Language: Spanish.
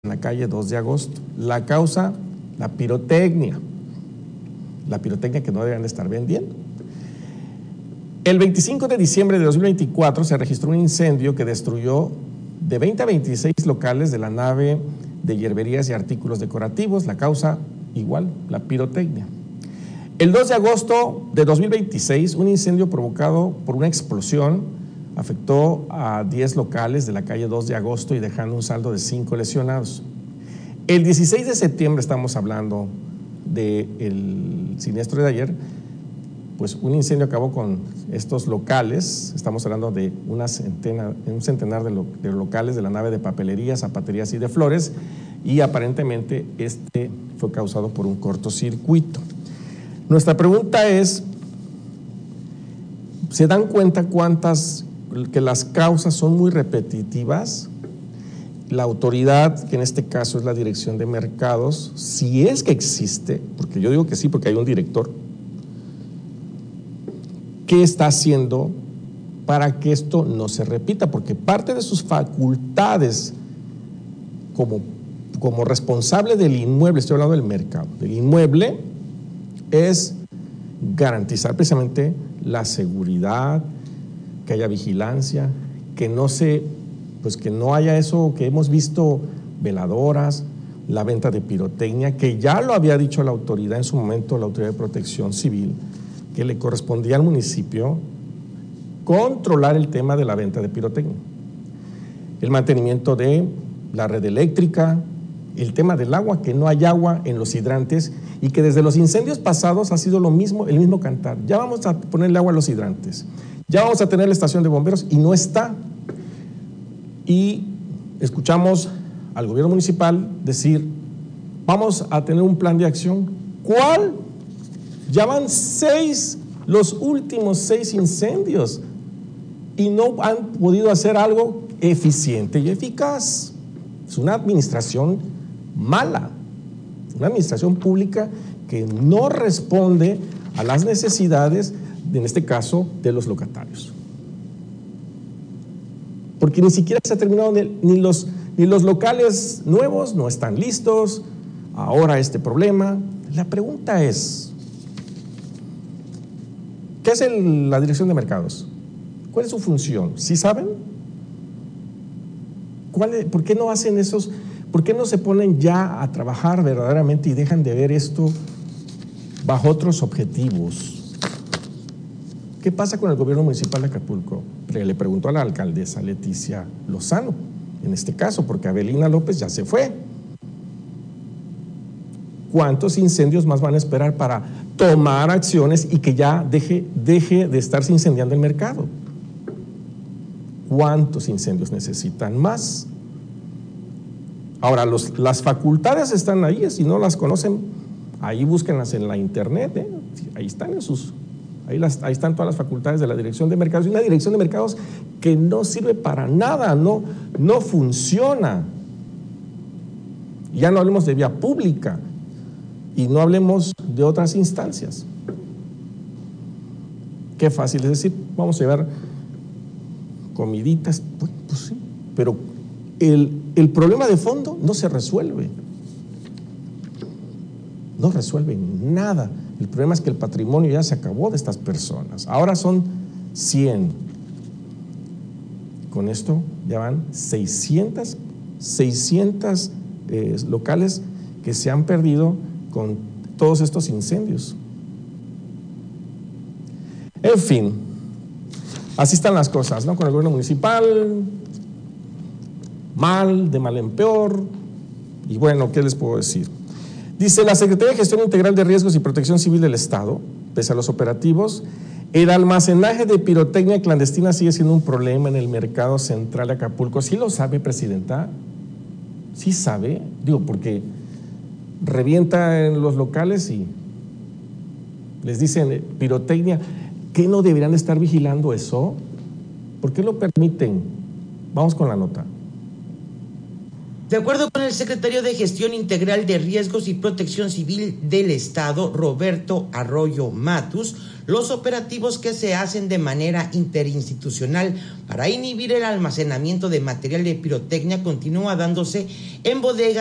en la calle 2 de agosto. La causa, la pirotecnia. La pirotecnia que no deberían estar vendiendo. El 25 de diciembre de 2024 se registró un incendio que destruyó de 20 a 26 locales de la nave de hierberías y artículos decorativos. La causa, igual, la pirotecnia. El 2 de agosto de 2026, un incendio provocado por una explosión afectó a 10 locales de la calle 2 de agosto y dejando un saldo de 5 lesionados. El 16 de septiembre, estamos hablando del siniestro de ayer, pues un incendio acabó con estos locales. Estamos hablando de un centenar de locales de la nave de papelería, zapaterías y de flores, y aparentemente este fue causado por un cortocircuito. Nuestra pregunta es, ¿se dan cuenta que las causas son muy repetitivas? La autoridad, que en este caso es la Dirección de Mercados, si es que existe, porque yo digo que sí, porque hay un director, ¿qué está haciendo para que esto no se repita? Porque parte de sus facultades como responsable del inmueble, estoy hablando del mercado, del inmueble, es garantizar precisamente la seguridad, que haya vigilancia, que no haya eso que hemos visto, veladoras, la venta de pirotecnia, que ya lo había dicho la autoridad en su momento, la Autoridad de Protección Civil, que le correspondía al municipio controlar el tema de la venta de pirotecnia, el mantenimiento de la red eléctrica, el tema del agua, que no hay agua en los hidrantes y que desde los incendios pasados ha sido el mismo cantar. Ya vamos a ponerle agua a los hidrantes, ya vamos a tener la estación de bomberos y no está. Y escuchamos al gobierno municipal decir, vamos a tener un plan de acción. ¿Cuál? Ya van los últimos 6 incendios y no han podido hacer algo eficiente y eficaz. Es una administración mala, una administración pública que no responde a las necesidades, en este caso, de los locatarios. Porque ni siquiera se ha terminado, ni los locales nuevos no están listos. Ahora este problema. La pregunta es, ¿qué hace la Dirección de Mercados? ¿Cuál es su función? ¿Sí saben? ¿Por qué no hacen esos? ¿Por qué no se ponen ya a trabajar verdaderamente y dejan de ver esto bajo otros objetivos? ¿Qué pasa con el gobierno municipal de Acapulco? Le preguntó a la alcaldesa Leticia Lozano, en este caso, porque Abelina López ya se fue. ¿Cuántos incendios más van a esperar para tomar acciones y que ya deje de estarse incendiando el mercado? ¿Cuántos incendios necesitan más? Ahora, las facultades están ahí, si no las conocen, ahí búsquenlas en la internet, ahí están ahí están todas las facultades de la Dirección de Mercados, y una Dirección de Mercados que no sirve para nada, no funciona. Ya no hablemos de vía pública y no hablemos de otras instancias. Qué fácil es decir, vamos a llevar comiditas, pues sí, pero el problema de fondo no se resuelve. No resuelven nada. El problema es que el patrimonio ya se acabó de estas personas. Ahora son 100. Con esto ya van 600 locales que se han perdido con todos estos incendios. En fin, así están las cosas, ¿no? Con el gobierno municipal, de mal en peor. Y bueno, ¿qué les puedo decir? Dice la Secretaría de Gestión Integral de Riesgos y Protección Civil del Estado, pese a los operativos, el almacenaje de pirotecnia clandestina sigue siendo un problema en el mercado central de Acapulco. ¿Sí lo sabe, Presidenta? ¿Sí sabe? Digo, porque revienta en los locales y les dicen pirotecnia. ¿Qué no deberían estar vigilando eso? ¿Por qué lo permiten? Vamos con la nota. De acuerdo con el secretario de Gestión Integral de Riesgos y Protección Civil del Estado, Roberto Arroyo Matus, los operativos que se hacen de manera interinstitucional para inhibir el almacenamiento de material de pirotecnia continúa dándose en bodegas